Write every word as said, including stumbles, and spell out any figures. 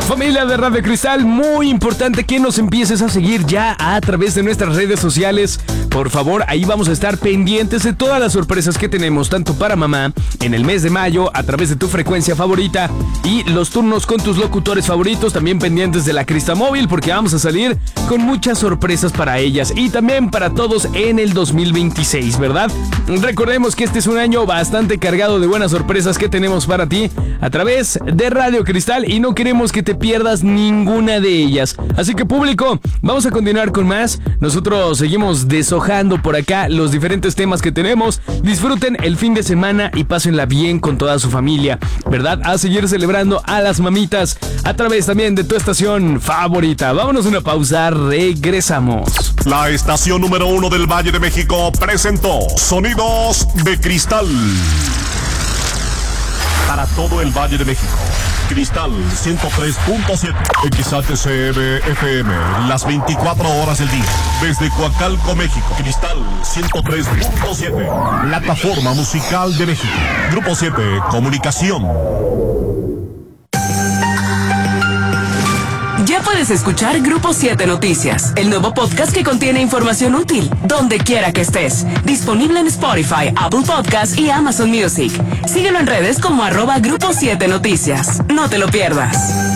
Familia de Radio Cristal, muy importante que nos empieces a seguir ya a través de nuestras redes sociales. Por favor, ahí vamos a estar pendientes de todas las sorpresas que tenemos, tanto para mamá en el mes de mayo a través de tu frecuencia favorita y los turnos con tus locutores favoritos, también pendientes de la Cristamóvil, porque vamos a salir con muchas sorpresas para ellas y también para todos en el dos mil veintiséis, ¿verdad? Recordemos que este es un año bastante cargado de buenas sorpresas que tenemos para ti a través de Radio Cristal y no queremos que te pierdas ninguna de ellas. Así que, público, vamos a continuar con más. Nosotros seguimos deshojando por acá los diferentes temas que tenemos. Disfruten el fin de semana y pásenla bien con toda su familia, ¿verdad? A seguir celebrando a las mamitas a través también de tu estación favorita. Vámonos a una pausa, regresamos. La estación número uno del Valle de México presentó Sonidos de Cristal. Para todo el Valle de México, Cristal ciento tres punto siete, X H C M F M, las veinticuatro horas del día. Desde Coacalco, México, Cristal ciento tres punto siete, plataforma musical de México. Grupo siete, Comunicación. Ya puedes escuchar Grupo siete Noticias, el nuevo podcast que contiene información útil, donde quiera que estés. Disponible en Spotify, Apple Podcasts y Amazon Music. Síguelo en redes como arroba Grupo siete Noticias. No te lo pierdas.